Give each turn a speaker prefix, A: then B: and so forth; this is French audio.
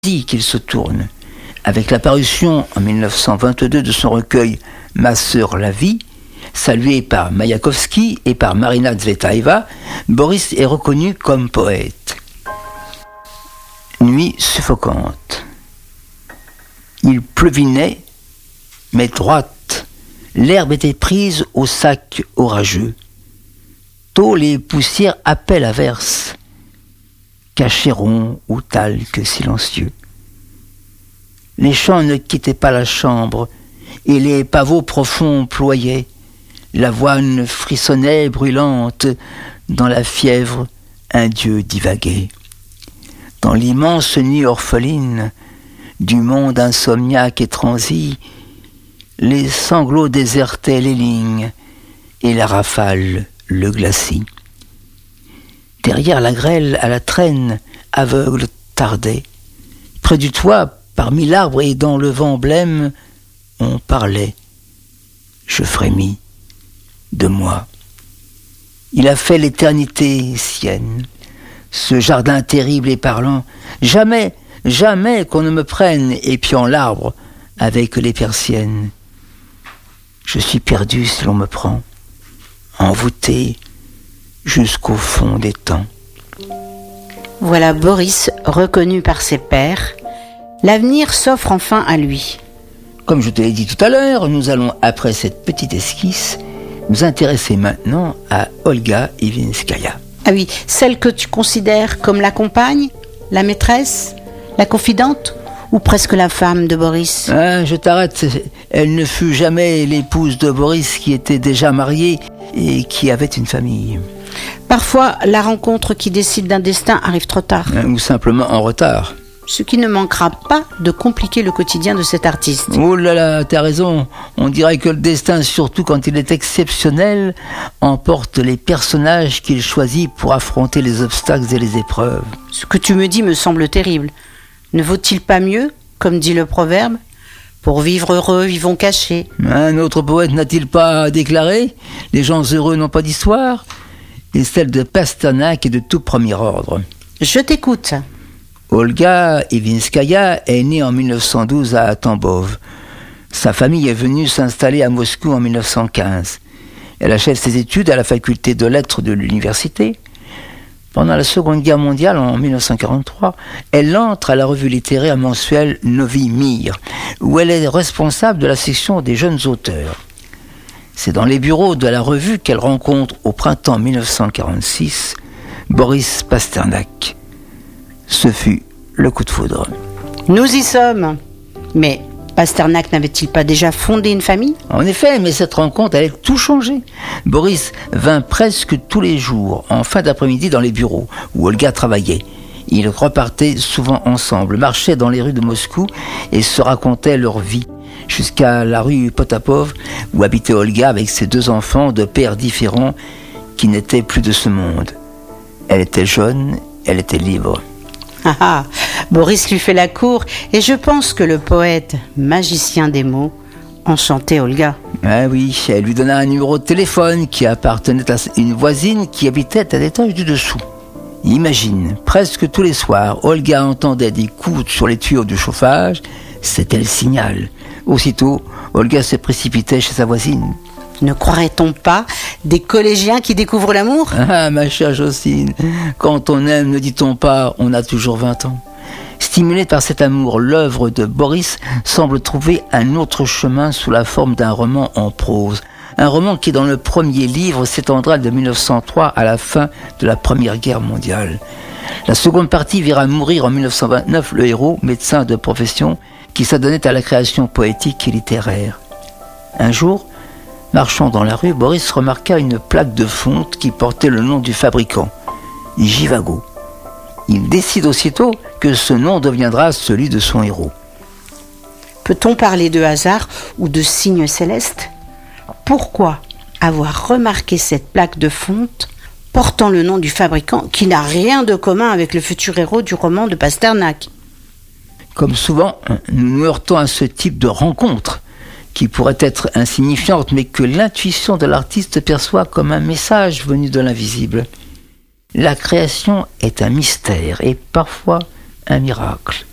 A: qu'il se tourne. Avec la parution en 1922 de son recueil « Ma sœur la vie », salué par Maïakovski et par Marina Tsvetaeva, Boris est reconnu comme poète. Nuit suffocante. Il pleuvinait, mais droite. L'herbe était prise au sac orageux. Tôt les poussières appellent averse. Cachéron ou talc silencieux. Les champs ne quittaient pas la chambre, et les pavots profonds ployaient. L'avoine frissonnait brûlante, dans la fièvre, un dieu divaguait. Dans l'immense nuit orpheline, du monde insomniaque et transi, les sanglots désertaient les lignes, et la rafale le glacis. Derrière la grêle à la traîne, aveugle tardait. Près du toit, parmi l'arbre et dans le vent blême, on parlait. Je frémis de moi. Il a fait l'éternité sienne, ce jardin terrible et parlant. Jamais, jamais qu'on ne me prenne épiant l'arbre avec les persiennes. Je suis perdu si l'on me prend, envoûté jusqu'au fond des temps.
B: Voilà Boris reconnu par ses pairs. L'avenir s'offre enfin à lui.
A: Comme je te l'ai dit tout à l'heure, nous allons, après cette petite esquisse, nous intéresser maintenant à Olga Ivinskaya.
B: Ah oui, celle que tu considères comme la compagne, la maîtresse, la confidente ou presque la femme de Boris?
A: Je t'arrête, elle ne fut jamais l'épouse de Boris qui était déjà marié et qui avait une famille.
B: Parfois, la rencontre qui décide d'un destin arrive trop tard.
A: Ou simplement en retard.
B: Ce qui ne manquera pas de compliquer le quotidien de cet artiste.
A: Oh là là, t'as raison. On dirait que le destin, surtout quand il est exceptionnel, emporte les personnages qu'il choisit pour affronter les obstacles et les épreuves.
B: Ce que tu me dis me semble terrible. Ne vaut-il pas mieux, comme dit le proverbe, pour vivre heureux, vivons cachés?
A: Un autre poète n'a-t-il pas déclaré « Les gens heureux n'ont pas d'histoire » et celle de Pasternak est de tout premier ordre.
B: Je t'écoute.
A: Olga Ivinskaya est née en 1912 à Tambov. Sa famille est venue s'installer à Moscou en 1915. Elle achève ses études à la faculté de lettres de l'université. Pendant la Seconde Guerre mondiale, en 1943, elle entre à la revue littéraire mensuelle Novi Mir, où elle est responsable de la section des jeunes auteurs. C'est dans les bureaux de la revue qu'elle rencontre au printemps 1946 Boris Pasternak. Ce fut le coup de foudre.
B: Nous y sommes. Mais Pasternak n'avait-il pas déjà fondé une famille?
A: En effet, mais cette rencontre allait tout changer. Boris vint presque tous les jours, en fin d'après-midi, dans les bureaux où Olga travaillait. Ils repartaient souvent ensemble, marchaient dans les rues de Moscou et se racontaient leur vie, jusqu'à la rue Potapov, où habitait Olga avec ses deux enfants de pères différents qui n'étaient plus de ce monde. Elle était jeune, elle était libre.
B: Boris lui fait la cour et je pense que le poète, magicien des mots, enchantait Olga.
A: Ah oui, elle lui donna un numéro de téléphone qui appartenait à une voisine qui habitait à l'étage du dessous. Imagine, presque tous les soirs, Olga entendait des coups sur les tuyaux du chauffage, c'était le signal. Aussitôt, Olga se précipitait chez sa voisine.
B: Ne croirait-on pas des collégiens qui découvrent l'amour?
A: Ah, ma chère Jocelyne, quand on aime, ne dit-on pas, on a toujours 20 ans. Stimulée par cet amour, l'œuvre de Boris semble trouver un autre chemin sous la forme d'un roman en prose. Un roman qui, dans le premier livre, s'étendra de 1903 à la fin de la Première Guerre mondiale. La seconde partie verra mourir en 1929 le héros, médecin de profession, qui s'adonnait à la création poétique et littéraire. Un jour, marchant dans la rue, Boris remarqua une plaque de fonte qui portait le nom du fabricant, Jivago. Il décide aussitôt que ce nom deviendra celui de son héros.
B: Peut-on parler de hasard ou de signe céleste? Pourquoi avoir remarqué cette plaque de fonte portant le nom du fabricant qui n'a rien de commun avec le futur héros du roman de Pasternak?
A: Comme souvent, nous nous heurtons à ce type de rencontre qui pourrait être insignifiante, mais que l'intuition de l'artiste perçoit comme un message venu de l'invisible. La création est un mystère et parfois un miracle.